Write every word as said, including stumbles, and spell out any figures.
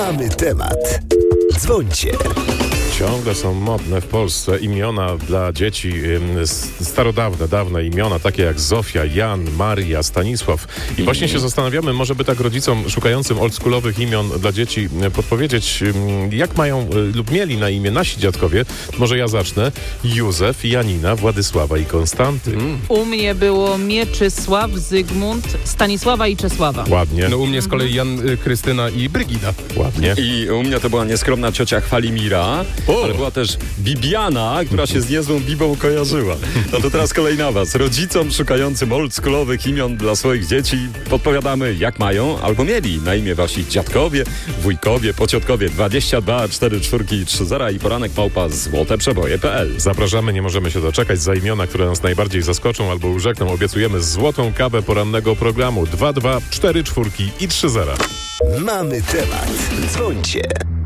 Mamy temat. Dzwońcie. Ciągle są modne w Polsce imiona dla dzieci, starodawne, dawne imiona, takie jak Zofia, Jan, Maria, Stanisław. I właśnie się zastanawiamy, może by tak rodzicom szukającym oldschoolowych imion dla dzieci podpowiedzieć, jak mają lub mieli na imię nasi dziadkowie. Może ja zacznę. Józef, Janina, Władysława i Konstanty. Mm. U mnie było Mieczysław, Zygmunt, Stanisława i Czesława. Ładnie. No u mnie z kolei Jan, Krystyna i Brygida. Ładnie. I u mnie to była nieskromna ciocia Chwalimira, o. ale była też Bibiana, która się z niezłą Bibą kojarzyła. No to teraz kolej na was. Rodzicom szukającym oldschoolowych imion dla swoich dzieci podpowiadamy, jak mają albo mieli na imię wasi dziadkowie, wujkowie, pociotkowie. dwadzieścia dwa cztery cztery trzy zero i poranek małpa złoteprzeboje kropka p l. Zapraszamy, nie możemy się doczekać. Za imiona, które nas najbardziej zaskoczą albo urzekną, obiecujemy złotą kawę porannego programu. Dwa dwa cztery cztery i trzy zero. Mamy temat. Dzwońcie.